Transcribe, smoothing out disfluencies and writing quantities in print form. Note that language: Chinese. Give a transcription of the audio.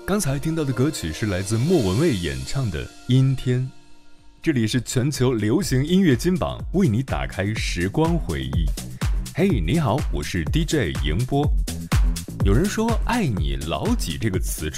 刚才听到的歌曲是来自莫文蔚演唱的《阴天》。这里是全球流行音乐金榜，为你打开时光回忆。嘿，你好，我是 DJ 迎波。有人说爱你老几这个词